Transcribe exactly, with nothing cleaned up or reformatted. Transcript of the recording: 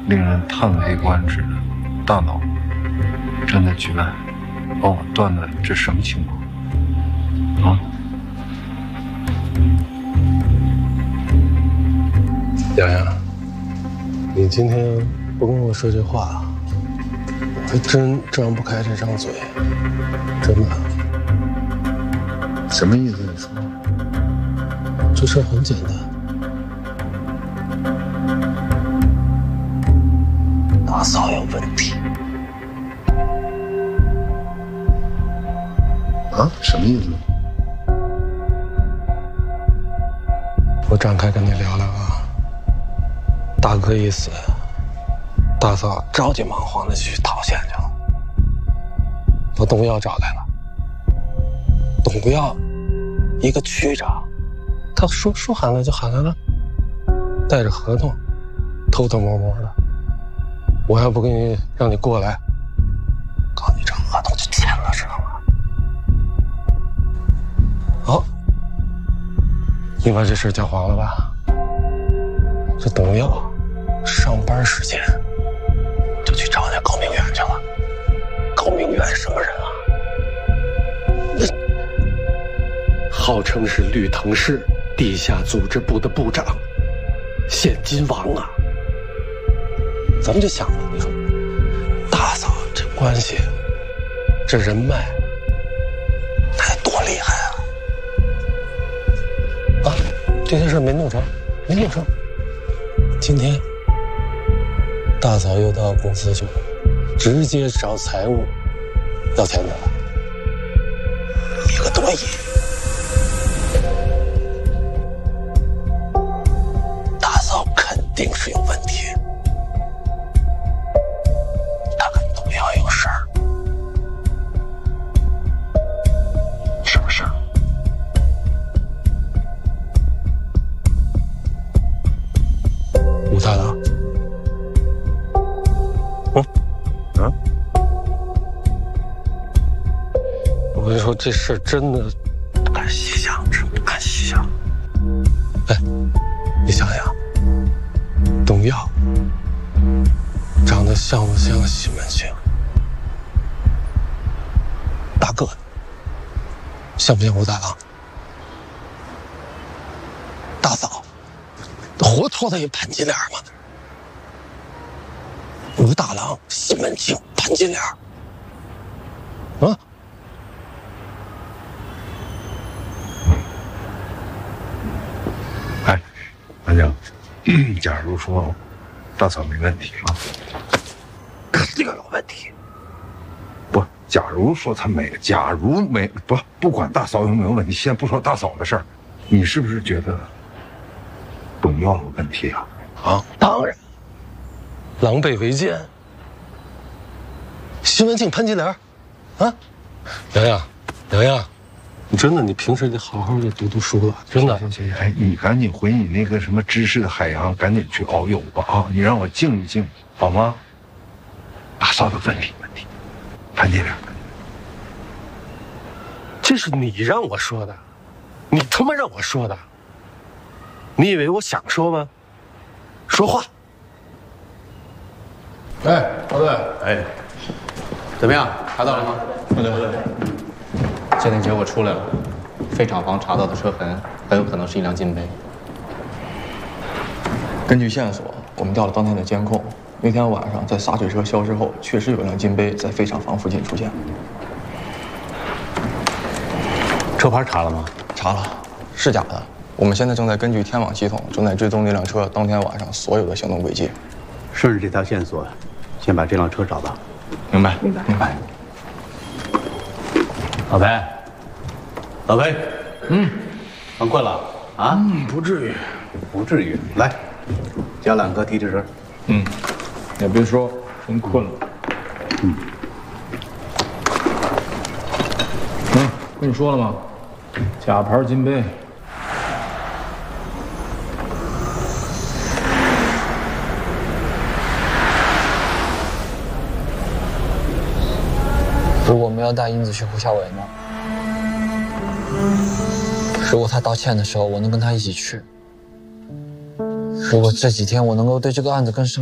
令人叹为观止的大脑正在局外帮我断了，这什么情况啊？ 洋洋，你今天不跟我说句话，我还真张不开这张嘴，真的。 什么意思？你说？ 这事很简单。 大嫂有问题啊？什么意思？ 我展开跟你聊聊啊。大哥一死，大嫂着急忙慌的去讨钱去了，把董耀找来了。董耀，一个区长，他说说喊来就喊来了，带着合同，偷偷摸摸的。 我要不给你让你过来，告你这合同就签了，知道吗？好，你把这事搅黄了吧？这董耀上班时间就去找那高明远去了。高明远什么人啊？那号称是绿藤市地下组织部的部长，现金王啊！ 咱们就想了，你说，大嫂这关系，这人脉，那得多厉害啊！啊，这件事没弄成，没弄成。今天，大嫂又到公司去了，直接找财务要钱去了，一个多亿。大嫂肯定是有问题。 有事儿？什么事儿？武大郎？嗯？啊？我跟你说，这事儿真的不敢细想，真不敢细想。哎，你想想，董耀长得像不像西门庆？ 大个子，像不像武大郎？大嫂，活脱的一潘金莲嘛！武大郎、西门庆、潘金莲，啊！ 哎，安江，假如说大嫂没问题啊， 肯定有问题。 不，假如说他没，假如没不不管大嫂有没有问题，先不说大嫂的事儿，你是不是觉得董耀有问题啊？ 啊，当然，狼狈为奸。西门庆、潘金莲，啊，洋洋，洋洋，你真的，你平时得好好的读读书了，真的。 行行行，哎，你赶紧回你那个什么知识的海洋，赶紧去遨游吧啊！你让我静一静，好吗？大嫂有问题。 潘金莲， 这是你让我说的，你他妈让我说的，你以为我想说吗？说话。 哎，老队，哎，怎么样？查到了吗？对对对。鉴定结果出来了，废厂房查到的车痕很有可能是一辆金杯。 根据线索，我们调了当天的监控。 那天晚上，在洒水车消失后，确实有辆金杯在废厂房附近出现。 车牌查了吗？ 查了，是假的。我们现在正在根据天网系统，正在追踪那辆车当天晚上所有的行动轨迹。 顺着这条线索，先把这辆车找到。 明白， 明白， 明白。 老裴，老裴，嗯，犯困了啊？ 嗯，不至于， 不至于。来，加两颗提提神。 嗯。 也别说，真困了。 嗯， 嗯，跟你说了吗？假牌金杯。 如果我们要带英子去胡小伟呢？如果他道歉的时候，我能跟他一起去。如果这几天我能够对这个案子更深。